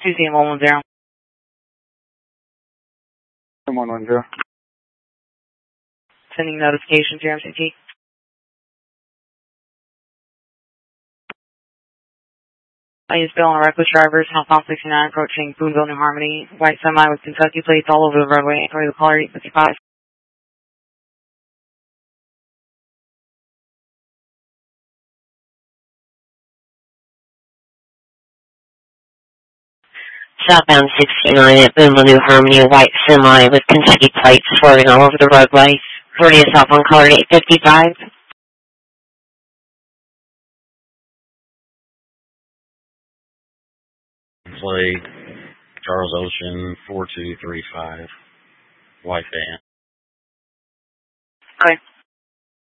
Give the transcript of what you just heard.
Tuesday 110. 110. Sending notifications here, MCT. I use Bill on a reckless driver, southbound 69, approaching Boonville, New Harmony. White semi with Kentucky plates all over the roadway. Inquiry the caller 855. Southbound 69 at Boonville, New Harmony, a white semi with Kentucky plates swerving all over the roadway. Already a cell phone caller 855. Play Charles Ocean 4235, white van. Okay.